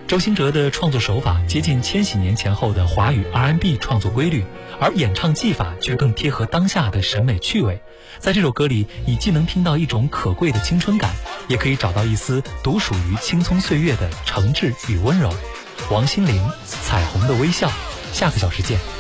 周兴哲的创作手法接近千禧年前后的华语 R&B 创作规律，而演唱技法却更贴合当下的审美趣味。在这首歌里，你既能听到一种可贵的青春感，也可以找到一丝独属于青葱岁月的诚挚与温柔。王心凌，彩虹的微笑，下个小时见。